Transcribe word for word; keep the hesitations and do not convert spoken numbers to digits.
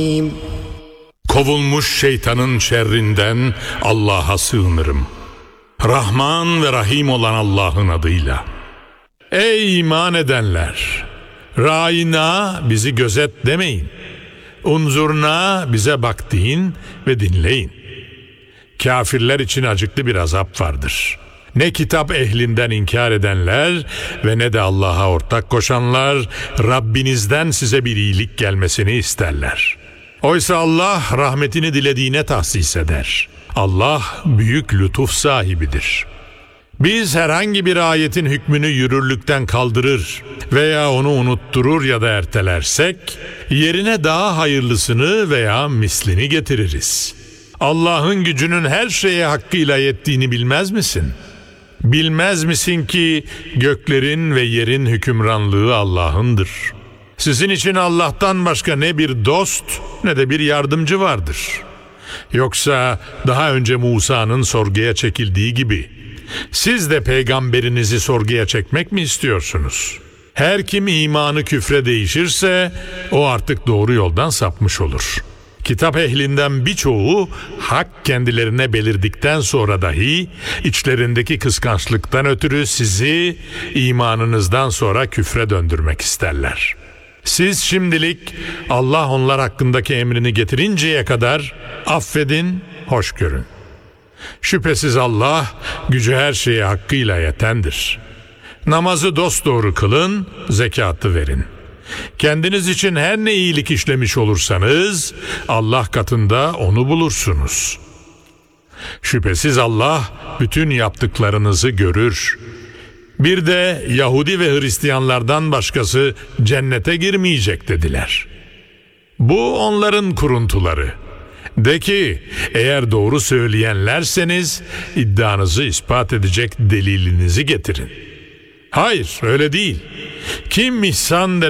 Kovulmuş şeytanın şerrinden Allah'a sığınırım. Rahman ve Rahim olan Allah'ın adıyla. Ey iman edenler! Râina, bizi gözet demeyin. Unzurna, bize bak deyin ve dinleyin. Kafirler için acıklı bir azap vardır. Ne kitap ehlinden inkar edenler ve ne de Allah'a ortak koşanlar Rabbinizden size bir iyilik gelmesini isterler. Oysa Allah rahmetini dilediğine tahsis eder. Allah büyük lütuf sahibidir. Biz herhangi bir ayetin hükmünü yürürlükten kaldırır veya onu unutturur ya da ertelersek, yerine daha hayırlısını veya mislini getiririz. Allah'ın gücünün her şeye hakkıyla yettiğini bilmez misin? Bilmez misin ki göklerin ve yerin hükümranlığı Allah'ındır. Sizin için Allah'tan başka ne bir dost ne de bir yardımcı vardır. Yoksa daha önce Musa'nın sorguya çekildiği gibi siz de peygamberinizi sorguya çekmek mi istiyorsunuz? Her kim imanı küfre değişirse o artık doğru yoldan sapmış olur. Kitap ehlinden birçoğu hak kendilerine belirdikten sonra dahi içlerindeki kıskançlıktan ötürü sizi imanınızdan sonra küfre döndürmek isterler. Siz şimdilik Allah onlar hakkındaki emrini getirinceye kadar affedin, hoş görün. Şüphesiz Allah gücü her şeye hakkıyla yetendir. Namazı dosdoğru kılın, zekatı verin. Kendiniz için her ne iyilik işlemiş olursanız Allah katında onu bulursunuz. Şüphesiz Allah bütün yaptıklarınızı görür. Bir de Yahudi ve Hristiyanlardan başkası cennete girmeyecek dediler. Bu onların kuruntuları. De ki, eğer doğru söyleyenlerseniz iddianızı ispat edecek delilinizi getirin. Hayır, öyle değil. Kim ihsan